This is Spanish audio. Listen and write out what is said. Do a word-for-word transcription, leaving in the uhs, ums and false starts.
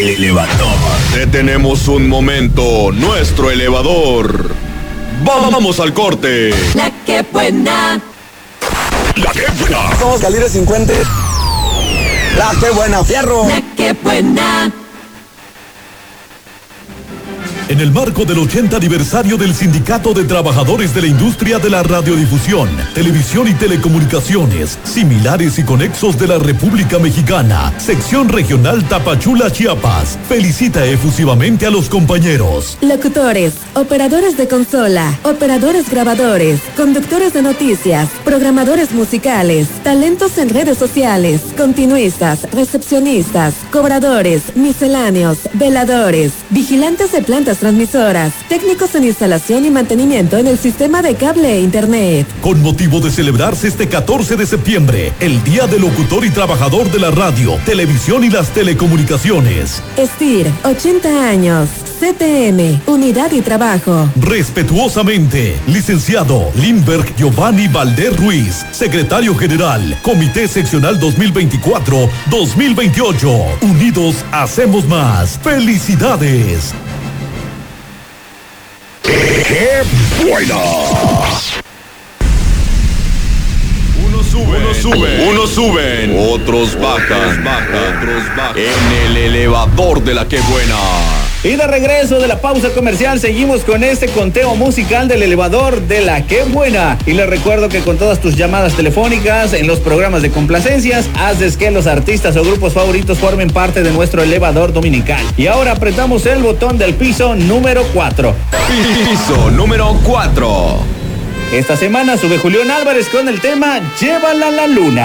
el elevador. Detenemos un momento nuestro elevador. Vamos al corte. La que buena. La que buena. Somos calibre cincuenta. La que buena, fierro. La que buena. En el marco del ochenta aniversario del Sindicato de Trabajadores de la Industria de la Radiodifusión, Televisión y Telecomunicaciones, similares y conexos de la República Mexicana, Sección Regional Tapachula, Chiapas, felicita efusivamente a los compañeros. Locutores, operadores de consola, operadores grabadores, conductores de noticias, programadores musicales, talentos en redes sociales, continuistas, recepcionistas, cobradores, misceláneos, veladores, vigilantes de plantas transmisoras, técnicos en instalación y mantenimiento en el sistema de cable e internet. Con motivo de celebrarse este catorce de septiembre, el Día del Locutor y Trabajador de la Radio, Televisión y las Telecomunicaciones. S T I R, ochenta años. C T M, Unidad y Trabajo. Respetuosamente, licenciado Lindbergh Giovanni Valder Ruiz, Secretario General, Comité Seccional dos mil veinticuatro dos mil veintiocho. Unidos hacemos más. ¡Felicidades! ¡Qué buena! Unos suben, unos suben, unos suben, otros bajan, bajan, otros bajan. En el elevador de la que buena. Y de regreso de la pausa comercial seguimos con este conteo musical del elevador de la que buena. Y les recuerdo que con todas tus llamadas telefónicas en los programas de complacencias haces que los artistas o grupos favoritos formen parte de nuestro elevador dominical. Y ahora apretamos el botón del piso número cuatro. Piso número cuatro. Esta semana sube Julián Álvarez con el tema Llévala a la luna.